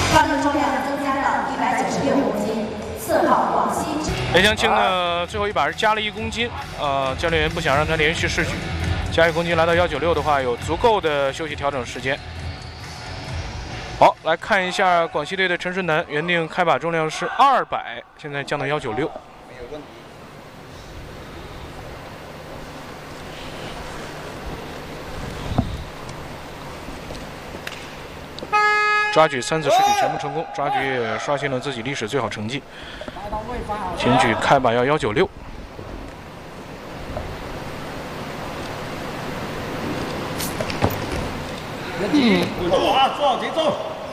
杠铃重量增加到196公斤。4号广西。 雷江青呢，最后一把是加了1公斤，教练员不想让他连续试举，加1公斤来到196的话，有足够的休息调整时间。好，来看一下广西队的陈顺南，原定开把重量是200，现在降到196。没有问题。抓举3次试举全部成功，抓举也刷新了自己历史最好成绩。挺举开把要196。 做啊，做好节奏，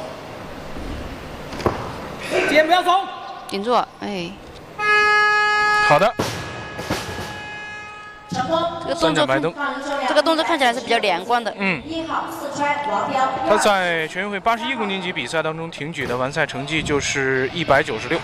肩不要松， 顶住，哎。 好的。 这个动作看起来是比较连贯的。 1号四川王彪。 他在全运会81公斤级比赛当中挺举的完赛成绩就是196，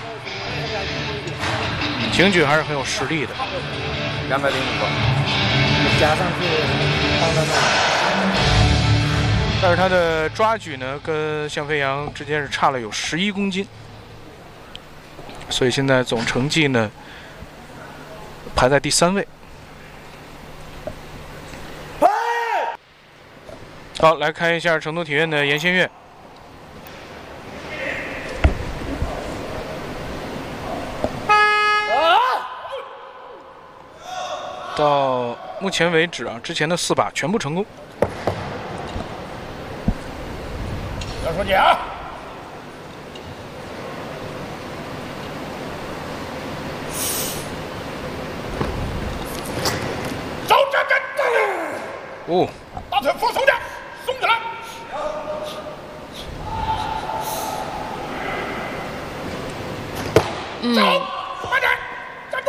挺举还是很有实力的。 205个，加上去放在那。 但是他的抓举呢，跟向飞扬之间是差了有11公斤，所以现在总成绩呢排在第3位。好，来看一下成都体院的严先月。到目前为止啊，之前的4把全部成功。 要说你啊！走这！ 哦， 大腿放松点，松起来。走，快点，站住！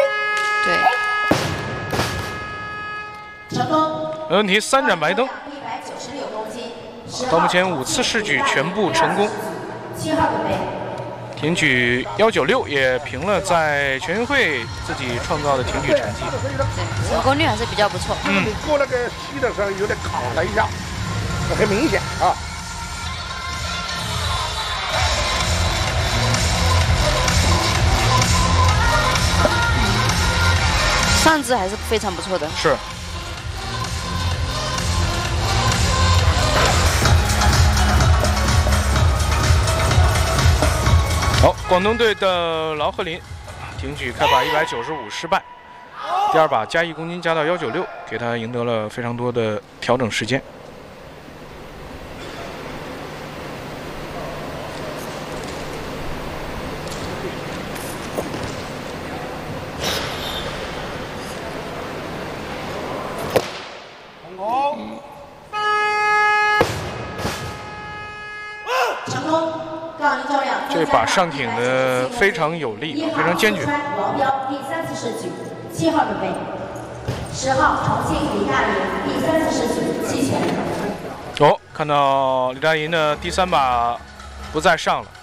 对。 成功。 没问题，3盏白灯。 196公斤。 到目前5次试举全部成功。 7号准备。 挺举196也平了在全运会自己创造的挺举成绩。 对，成功率还是比较不错。 你过那个膝的时候有点卡了一下，很明显啊。 上肢还是非常不错的。 是。好，广东队的劳鹤林挺举开把195失败，第2把加1公斤加到196，给他赢得了非常多的调整时间。 成功。 这把上挺的非常有力，非常坚决。 王彪第3次试举，7号准备。10号重庆李大银第3次试举弃权。 看到李大银的第3把不再上了。